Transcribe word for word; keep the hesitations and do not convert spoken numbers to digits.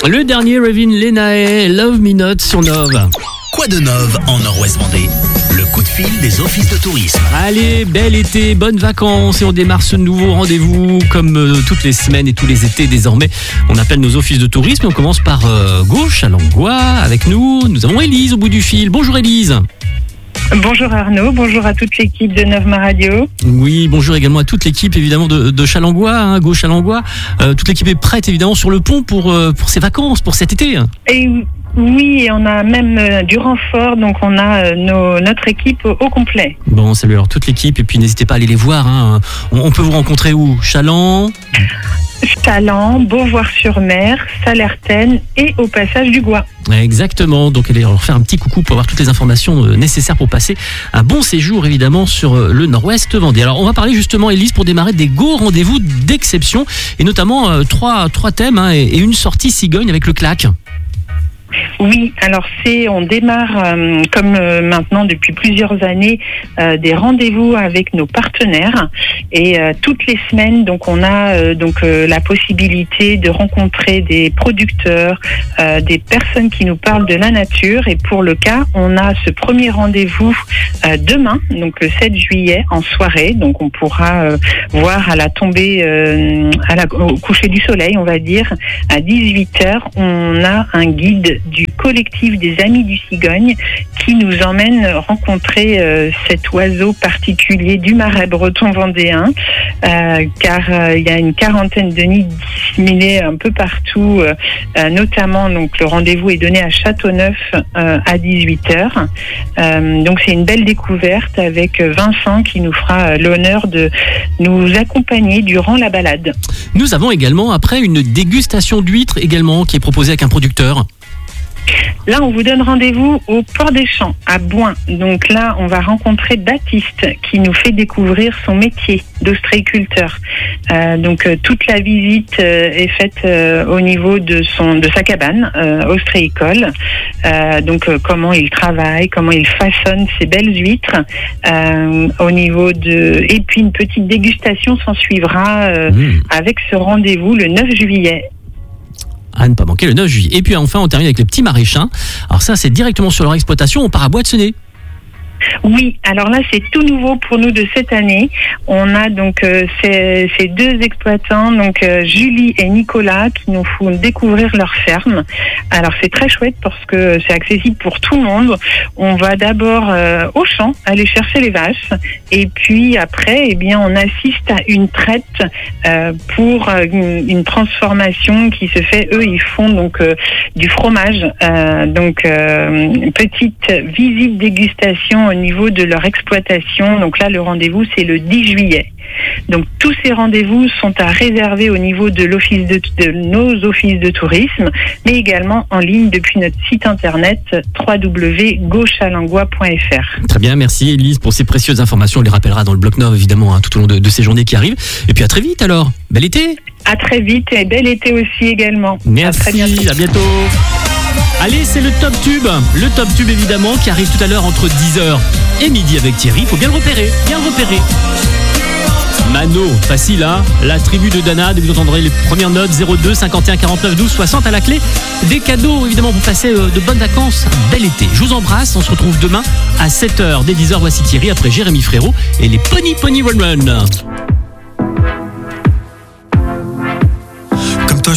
Le dernier, Ravin Lenae, Love Me Not sur Nove. Quoi de neuf en Nord-Ouest Vendée? Le coup de fil des offices de tourisme. Allez, bel été, bonnes vacances et on démarre ce nouveau rendez-vous comme euh, toutes les semaines et tous les étés désormais. On appelle nos offices de tourisme et on commence par euh, Gauche à Langois. Avec nous, nous avons Élise au bout du fil. Bonjour Élise. Bonjour Arnaud, bonjour à toute l'équipe de Nove Ma Radio. Oui, bonjour également à toute l'équipe évidemment de, de Chalangois, hein, Gauche à Langois. Euh, toute l'équipe est prête évidemment sur le pont pour, euh, pour ses vacances, pour cet été. Et oui, et on a même euh, du renfort, donc on a euh, nos, notre équipe au, au complet. Bon, salut alors toute l'équipe et puis n'hésitez pas à aller les voir. Hein. On, on peut vous rencontrer où? Chaland Chaland, Beauvoir-sur-Mer, Salertaine et au passage du Gois. Exactement, donc allez leur faire un petit coucou pour avoir toutes les informations nécessaires pour passer un bon séjour évidemment sur le Nord-Ouest Vendée. Alors on va parler justement Élise pour démarrer des go rendez-vous d'exception et notamment euh, trois, trois thèmes hein, et, et une sortie cigogne avec le claque. Oui, alors c'est, on démarre euh, comme euh, maintenant depuis plusieurs années euh, des rendez-vous avec nos partenaires et euh, toutes les semaines donc on a euh, donc euh, la possibilité de rencontrer des producteurs, euh, des personnes qui nous parlent de la nature et pour le cas on a ce premier rendez-vous euh, demain donc le sept juillet en soirée donc on pourra euh, voir à la tombée euh, à la, au coucher du soleil on va dire à dix-huit heures on a un guide du collectif des Amis du Cigogne qui nous emmène rencontrer euh, cet oiseau particulier du marais breton vendéen euh, car euh, il y a une quarantaine de nids disséminés un peu partout euh, euh, notamment donc le rendez-vous est donné à Châteauneuf euh, à dix-huit heures euh, donc c'est une belle découverte avec Vincent qui nous fera l'honneur de nous accompagner durant la balade. Nous avons également après une dégustation d'huîtres également qui est proposée avec un producteur. Là, on vous donne rendez-vous au Port des Champs, à Bouin. Donc là, on va rencontrer Baptiste, qui nous fait découvrir son métier d'ostréiculteur. Euh, donc euh, toute la visite euh, est faite euh, au niveau de son de sa cabane euh, ostréicole. Euh, donc euh, comment il travaille, comment il façonne ses belles huîtres. Euh, au niveau de et puis une petite dégustation s'en suivra euh, mmh. avec ce rendez-vous le neuf juillet. À ne pas manquer le neuf juillet. Et puis enfin, on termine avec les petits maraîchins. Alors ça, c'est directement sur leur exploitation. On part à Boîte-Senez. Oui, alors là c'est tout nouveau pour nous de cette année. On a donc euh, ces, ces deux exploitants, donc euh, Julie et Nicolas, qui nous font découvrir leur ferme. Alors c'est très chouette parce que c'est accessible pour tout le monde. On va d'abord euh, au champ aller chercher les vaches et puis après, eh bien on assiste à une traite euh, pour euh, une, une transformation qui se fait. Eux, ils font donc euh, du fromage. Euh, donc euh, petite visite dégustation au niveau de leur exploitation. Donc là, le rendez-vous, c'est le dix juillet. Donc tous ces rendez-vous sont à réserver au niveau de l'office de, de nos offices de tourisme, mais également en ligne depuis notre site internet w w w point gauchalangois point f r. Très bien, merci Élise pour ces précieuses informations. On les rappellera dans le bloc Nove évidemment hein, tout au long de, de ces journées qui arrivent. Et puis à très vite alors. Bel été. À très vite et bel été aussi également. Merci. À très bientôt. À bientôt. Allez, c'est le Top Tube. Le Top Tube, évidemment, qui arrive tout à l'heure entre dix heures et midi avec Thierry. Il faut bien le repérer, bien le repérer. Mano, facile, hein. La tribu de Danade, vous entendrez les premières notes, zéro deux cinquante et un quarante-neuf douze soixante à la clé. Des cadeaux, évidemment, pour passer de bonnes vacances. Bel été. Je vous embrasse, on se retrouve demain à sept heures. Dès dix heures, voici Thierry, après Jérémy Frérot et les Pony Pony Run Run.